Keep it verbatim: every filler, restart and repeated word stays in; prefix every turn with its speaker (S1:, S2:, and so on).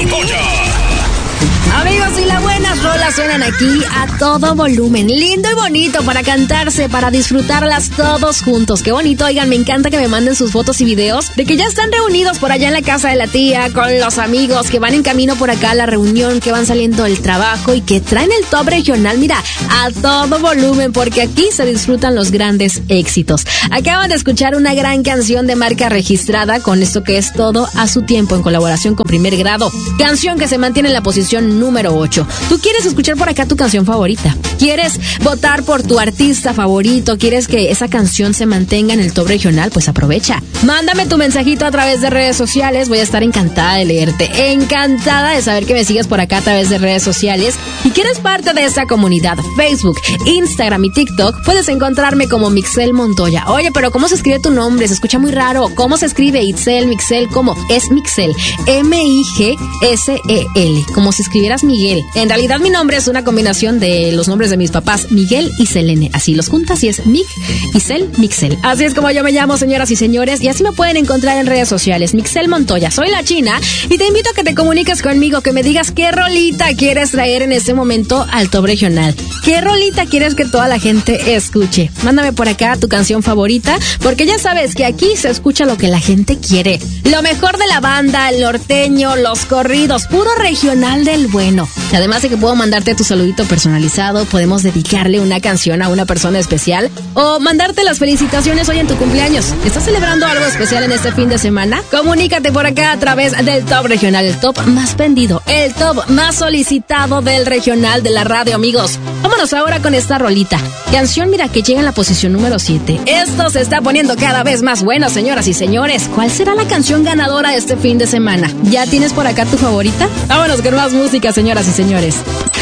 S1: Montoya.
S2: Amigos, y las buenas rolas suenan aquí a todo volumen. Lindo y bonito para cantarse, para disfrutarlas todos juntos. Qué bonito, oigan, me encanta que me manden sus fotos y videos de que ya están reunidos por allá en la casa de la tía, con los amigos, que van en camino por acá a la reunión, que van saliendo del trabajo y que traen el top regional, mira, a todo volumen, porque aquí se disfrutan los grandes éxitos. Acaban de escuchar una gran canción de marca registrada con esto que es Todo a su tiempo, en colaboración con Primer Grado. Canción que se mantiene en la posición número ocho. ¿Tú quieres escuchar por acá tu canción favorita? ¿Quieres votar por tu artista favorito? ¿Quieres que esa canción se mantenga en el top regional? Pues aprovecha. Mándame tu mensajito a través de redes sociales. Voy a estar encantada de leerte. Encantada de saber que me sigues por acá a través de redes sociales. Y que eres parte de esta comunidad. Facebook, Instagram y TikTok. Puedes encontrarme como Mixel Montoya. Oye, pero ¿cómo se escribe tu nombre? Se escucha muy raro. ¿Cómo se escribe Itzel, Mixel? ¿Cómo? Es Mixel. M I G S E L. Como si escribieras Miguel. En realidad mi nombre es una combinación de los nombres de mis papás, Miguel y Selene. Así los juntas y es Mig y Cel, Mixel. Así es como yo me llamo, señoras y señores, y así me pueden encontrar en redes sociales. Mixel Montoya, soy la China y te invito a que te comuniques conmigo, que me digas qué rolita quieres traer en este momento al top regional. ¿Qué rolita quieres que toda la gente escuche? Mándame por acá tu canción favorita, porque ya sabes que aquí se escucha lo que la gente quiere. Lo mejor de la banda, el norteño, los corridos, puro regional del bueno. Además de que puedo mandarte tu saludito personalizado, podemos dedicarle una canción a una persona especial o mandarte las felicitaciones hoy en tu cumpleaños. ¿Estás celebrando algo especial en este fin de semana? Comunícate por acá a través del top regional, el top más vendido, el top más solicitado del regional de la radio, amigos. Vámonos ahora con esta rolita. Canción, mira, que llega en la posición número siete. Esto se está poniendo cada vez más bueno, señoras y señores. ¿Cuál será la canción ganadora este fin de semana? ¿Ya tienes por acá tu favorita? Vámonos con más música, señoras y señores.